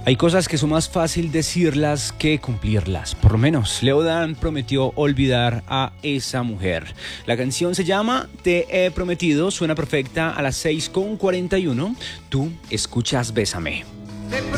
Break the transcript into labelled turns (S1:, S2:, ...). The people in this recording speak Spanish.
S1: Hay cosas que son más fácil decirlas que cumplirlas. Por lo menos, Leodan prometió olvidar a esa mujer. La canción se llama Te he prometido, suena perfecta a las 6:41. Tú escuchas Bésame.
S2: Te